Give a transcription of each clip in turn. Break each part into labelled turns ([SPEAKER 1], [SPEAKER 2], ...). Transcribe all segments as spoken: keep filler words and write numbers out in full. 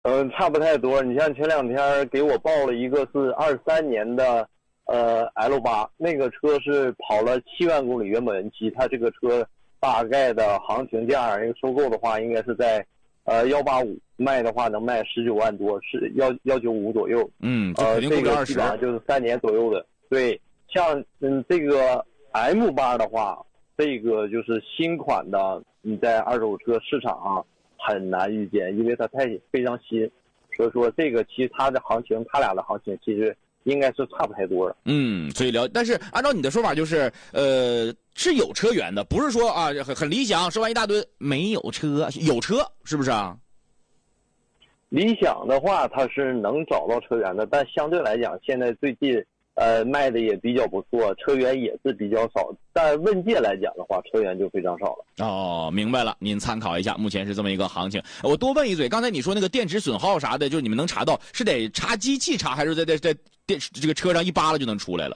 [SPEAKER 1] 嗯，差不太多。你像前两天给我报了一个是二三年的，呃 L 八，那个车是跑了七万公里原本期，它这个车大概的行情价，那个收购的话应该是在呃幺八五，卖的话能卖十九万多，是幺幺九五左右。
[SPEAKER 2] 嗯，这
[SPEAKER 1] 呃，
[SPEAKER 2] 肯定过不了二十。
[SPEAKER 1] 这个基本上就是三年左右的。对，像嗯这个 M 八的话，这个就是新款的，你在二手车市场啊很难遇见，因为它太非常新，所以说这个其实它的行情，它俩的行情其实应该是差不太多的。
[SPEAKER 2] 嗯，所以聊，但是按照你的说法，就是呃是有车源的，不是说啊很很理想，说完一大堆没有车，有车是不是啊？
[SPEAKER 1] 理想的话，它是能找到车源的，但相对来讲，现在最近呃卖的也比较不错，车源也是比较少。但问界来讲的话，车源就非常少了。
[SPEAKER 2] 哦，明白了，您参考一下，目前是这么一个行情。我多问一嘴，刚才你说那个电池损耗啥的，就是你们能查到，是得查机器查，还是在在在电这个车上一扒拉就能出来了？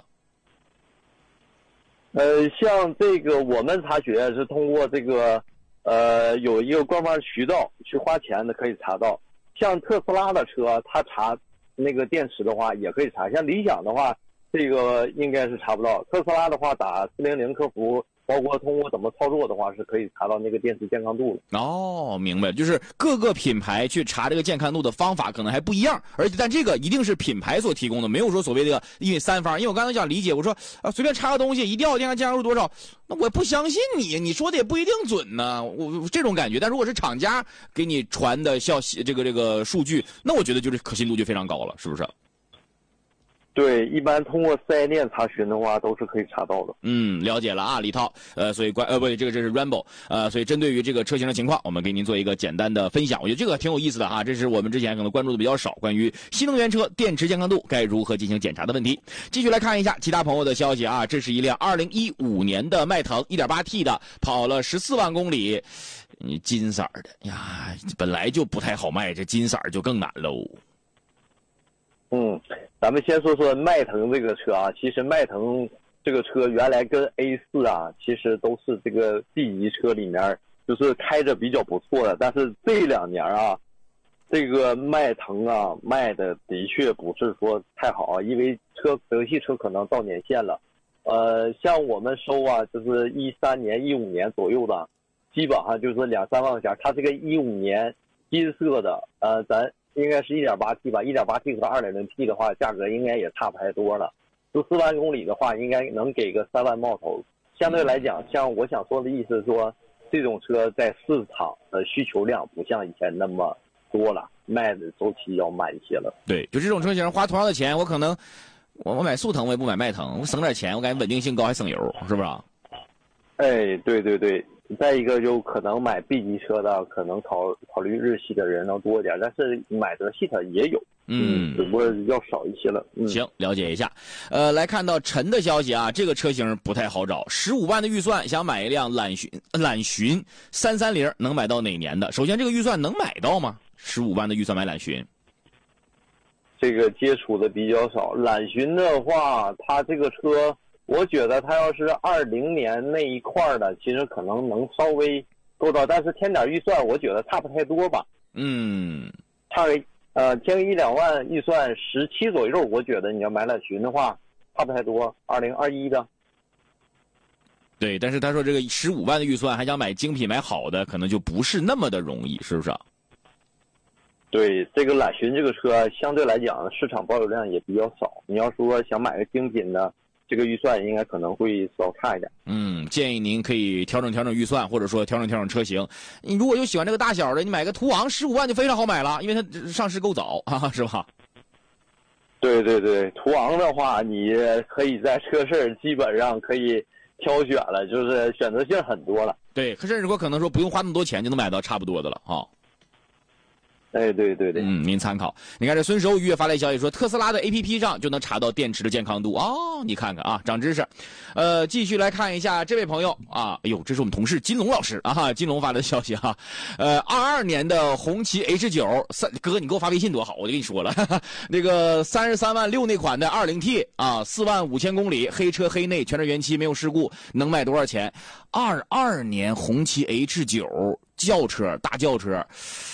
[SPEAKER 1] 呃，像这个我们查询是通过这个呃有一个官方渠道去花钱的可以查到。像特斯拉的车，它查那个电池的话也可以查。像理想的话，这个应该是查不到。特斯拉的话，打四零零客服，包括通过怎么操作的话，是可以查到那个电池健康度的。
[SPEAKER 2] 哦，明白，就是各个品牌去查这个健康度的方法可能还不一样，而且但这个一定是品牌所提供的，没有说所谓的因为三方。因为我刚才想理解，我说啊随便查个东西一定要健康健康度多少，那我不相信你，你说的也不一定准呢，我这种感觉。但如果是厂家给你传的消息，这个这个数据，那我觉得就是可信度就非常高了，是不是？
[SPEAKER 1] 对，一般通过四 S 店查询的话，都是可以查到的。
[SPEAKER 2] 嗯，了解了啊，李涛。呃，所以关呃不对，这个这是 Rambo。呃，所以针对于这个车型的情况，我们给您做一个简单的分享。我觉得这个挺有意思的哈，这是我们之前可能关注的比较少，关于新能源车电池健康度该如何进行检查的问题。继续来看一下其他朋友的消息啊，这是一辆二零一五年的迈腾 一点八 T 的，跑了十四万公里，金色的呀，本来就不太好卖，这金色就更难喽。
[SPEAKER 1] 嗯，咱们先说说迈腾这个车啊，其实迈腾这个车原来跟 A 四 啊，其实都是这个 B 级车里面就是开着比较不错的，但是这两年啊，这个迈腾啊卖的的确不是说太好啊，因为车德系车可能到年限了，呃，像我们收啊，就是一三年、一五年左右的，基本上就是两三万块钱。它这个一五年金色的，呃，咱。应该是 一点八 T 吧 ，一点八 T 和 二点零 T 的话，价格应该也差不太多了。十四万公里的话，应该能给个三万冒头。相对来讲，像我想说的意思是说，这种车在市场的需求量不像以前那么多了，卖的周期要慢一些了。
[SPEAKER 2] 对，就这种车型花同样的钱，我可能我我买速腾我也不买迈腾，我省点钱，我感觉稳定性高还省油，是不是？
[SPEAKER 1] 哎，对对对。再一个就可能买 B 级车的，可能考考虑日系的人能多一点，但是买德系的也有，嗯，只不过要少一些了。嗯，
[SPEAKER 2] 行，了解一下。呃，来看到陈的消息啊，这个车型不太好找，十五万的预算想买一辆揽巡揽巡三三零，能买到哪年的？首先，这个预算能买到吗？十五万的预算买揽巡，
[SPEAKER 1] 这个接触的比较少。揽巡的话，它这个车。我觉得它要是二零年那一块的，其实可能能稍微够到，但是添点预算，我觉得差不太多吧。
[SPEAKER 2] 嗯，
[SPEAKER 1] 差个呃添个一两万预算十七左右，我觉得你要买揽巡的话，差不太多。二零二一的。
[SPEAKER 2] 对，但是他说这个十五万的预算还想买精品买好的，可能就不是那么的容易，是不是啊？
[SPEAKER 1] 对，这个揽巡这个车相对来讲市场保有量也比较少，你要说想买个精品的。这个预算应该可能会稍差一点。
[SPEAKER 2] 嗯，建议您可以调整调整预算，或者说调整调整车型。你如果有喜欢这个大小的，你买个途昂十五万就非常好买了，因为它上市够早啊，是吧？
[SPEAKER 1] 对对对，途昂的话，你可以在车市基本上可以挑选了，就是选择性很多了。
[SPEAKER 2] 对，甚至如果可能说不用花那么多钱就能买到差不多的了啊。
[SPEAKER 1] 哎，对对对，
[SPEAKER 2] 嗯，您参考。你看这孙守愉也发来消息说，特斯拉的 A P P 上就能查到电池的健康度哦。你看看啊，长知识。呃，继续来看一下这位朋友啊，哎呦，这是我们同事金龙老师啊，金龙发的消息哈、啊。呃，二二年的红旗 H 九 三哥，你给我发微信多好，我就跟你说了，哈哈那个三十三万六那款的二零 T 啊，四万五千公里，黑车黑内，全是原漆，没有事故，能卖多少钱？二二年红旗 H 九 轿车，大轿车。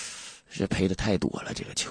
[SPEAKER 2] 这赔的太多了，这个球。